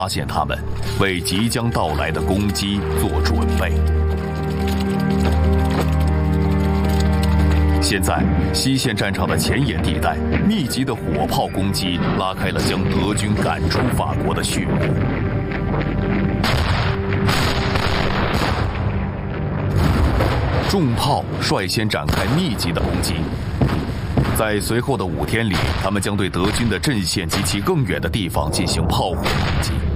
发现他们，为即将到来的攻击做准备。现在，西线战场的前沿地带，密集的火炮攻击拉开了将德军赶出法国的序幕。重炮率先展开密集的攻击，在随后的5天里，他们将对德军的阵线及其更远的地方进行炮火攻击。